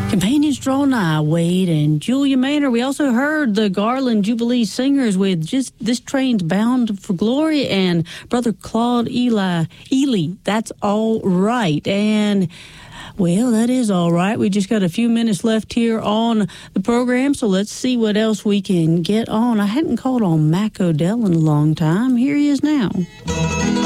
Companions Draw Nigh, Wade and Julia Manor. We also heard the Garland Jubilee Singers with Just This Train's Bound for Glory and Brother Claude Ely. That's all right. And well, that is all right. We just got a few minutes left here on the program, so let's see what else we can get on. I hadn't called on Mac Odell in a long time. Here he is now.